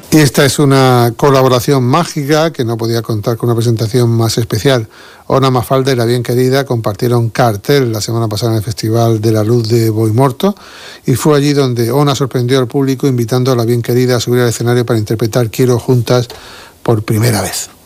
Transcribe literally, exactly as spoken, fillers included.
Y esta es una colaboración mágica que no podía contar con una presentación más especial. Ona Mafalda y La Bien Querida compartieron cartel la semana pasada en el Festival de la Luz de Boimorto y fue allí donde Ona sorprendió al público invitando a La Bien Querida a subir al escenario para interpretar Quiero Juntas por primera vez.